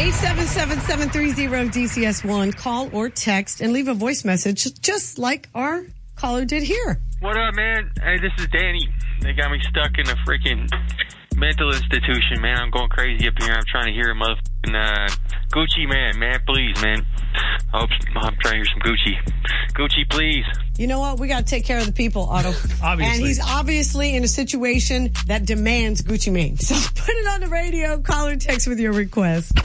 877-730-DCS1. Call or text and leave a voice message just like our caller did here. What up, man? Hey, this is Danny. They got me stuck in a freaking mental institution, man. I'm going crazy up here. I'm trying to hear a motherfucking Gucci man, please, man. I'm trying to hear some Gucci. Gucci, please. You know what? We got to take care of the people, Otto. Obviously. And he's obviously in a situation that demands Gucci Mane. So put it on the radio, call or text with your request.